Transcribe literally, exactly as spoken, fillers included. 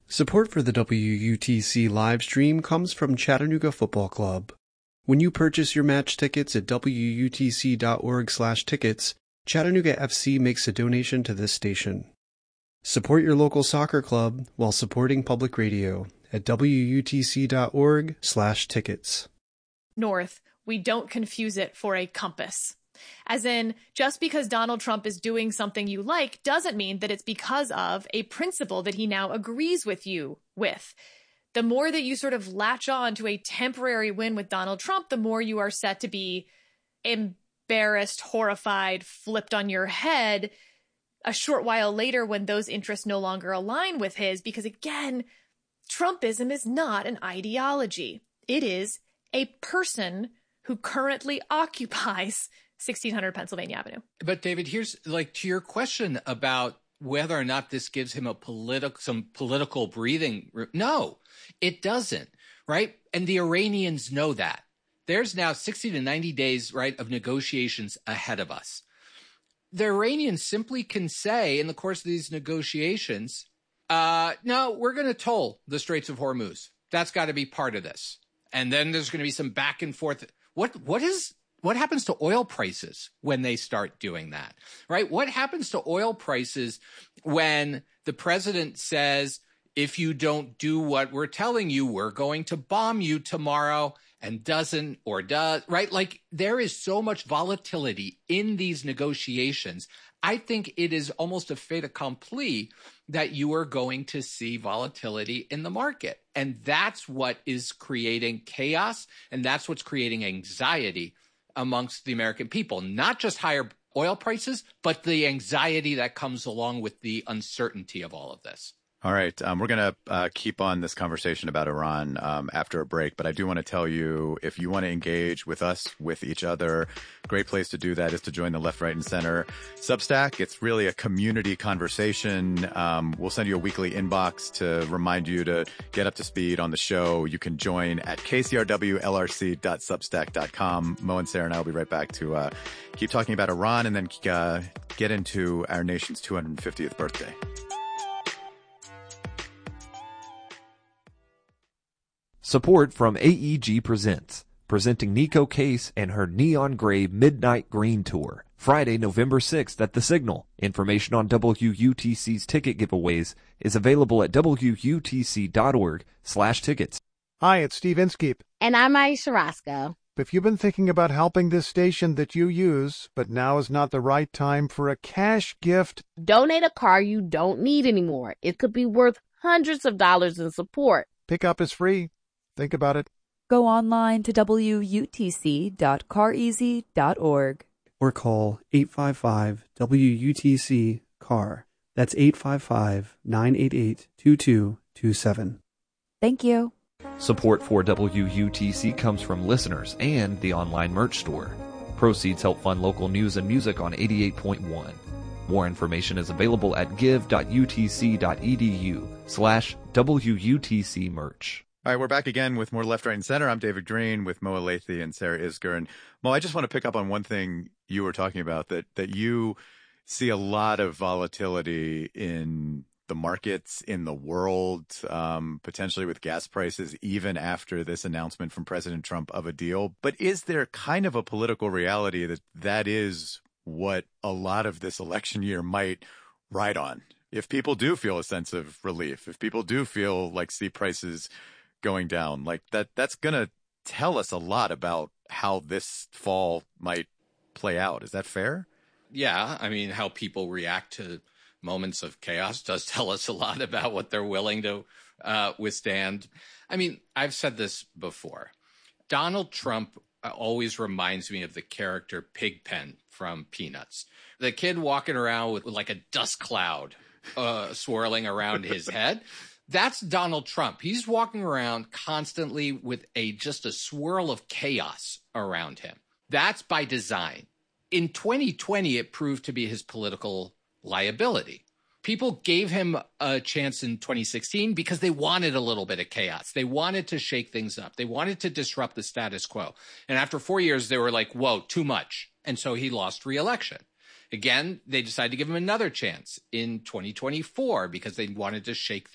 Support for the W U T C live stream comes from Chattanooga Football Club. When you purchase your match tickets at W U T C dot org slash tickets, Chattanooga F C makes a donation to this station. Support your local soccer club while supporting public radio at W U T C dot org slash tickets. North, we don't confuse it for a compass. As in, just because Donald Trump is doing something you like doesn't mean that it's because of a principle that he now agrees with you with. The more that you sort of latch on to a temporary win with Donald Trump, the more you are set to be embarrassed, horrified, flipped on your head a short while later when those interests no longer align with his, because again, Trumpism is not an ideology. It is a person who currently occupies sixteen hundred Pennsylvania Avenue. But David, here's like to your question about whether or not this gives him a political, some political breathing. No, it doesn't. Right. And the Iranians know that. There's now sixty to ninety days, right, of negotiations ahead of us. The Iranians simply can say in the course of these negotiations, uh, no, we're going to toll the Straits of Hormuz. That's got to be part of this. And then there's going to be some back and forth. What, what is, what happens to oil prices when they start doing that, right? What happens to oil prices when the president says, if you don't do what we're telling you, we're going to bomb you tomorrow, and doesn't or does, right? Like there is so much volatility in these negotiations. I think it is almost a fait accompli that you are going to see volatility in the market. And that's what is creating chaos. And that's what's creating anxiety amongst the American people, not just higher oil prices, but the anxiety that comes along with the uncertainty of all of this. All right. Um, we're going to uh, keep on this conversation about Iran um, after a break. But I do want to tell you, if you want to engage with us, with each other, a great place to do that is to join the Left, Right, and Center Substack. It's really a community conversation. Um, we'll send you a weekly inbox to remind you to get up to speed on the show. You can join at k c r w l r c dot substack dot com. Mo and Sarah and I will be right back to uh, keep talking about Iran and then uh, get into our nation's two hundred fiftieth birthday. Support from A E G Presents, presenting Nico Case and her Neon Gray Midnight Green Tour, Friday, November sixth at The Signal. Information on W U T C's ticket giveaways is available at W U T C dot org slash tickets. Hi, it's Steve Inskeep. And I'm Aisha Roscoe. If you've been thinking about helping this station that you use, but now is not the right time for a cash gift, donate a car you don't need anymore. It could be worth hundreds of dollars in support. Pickup is free. Think about it. Go online to W U T C dot car easy dot org. Or call eight five five W U T C C A R. That's eight five five, nine eight eight, two two two seven. Thank you. Support for W U T C comes from listeners and the online merch store. Proceeds help fund local news and music on eighty-eight point one. More information is available at give dot u t c dot e d u slash W U T C merch. All right, we're back again with more Left, Right, and Center. I'm David Green with Mo Alethi and Sarah Isgur. And Mo, I just want to pick up on one thing you were talking about, that that you see a lot of volatility in the markets, in the world, um, potentially with gas prices, even after this announcement from President Trump of a deal. But is there kind of a political reality that that is what a lot of this election year might ride on? If people do feel a sense of relief, if people do feel like see prices going down, like that, that's going to tell us a lot about how this fall might play out. Is that fair? Yeah. I mean, how people react to moments of chaos does tell us a lot about what they're willing to uh, withstand. I mean, I've said this before. Donald Trump always reminds me of the character Pigpen from Peanuts. The kid walking around with, with like a dust cloud uh, swirling around his head. That's Donald Trump. He's walking around constantly with a just a swirl of chaos around him. That's by design. In twenty twenty, it proved to be his political liability. People gave him a chance in twenty sixteen because they wanted a little bit of chaos. They wanted to shake things up. They wanted to disrupt the status quo. And after four years, they were like, whoa, too much. And so he lost re-election. Again, they decided to give him another chance in twenty twenty-four because they wanted to shake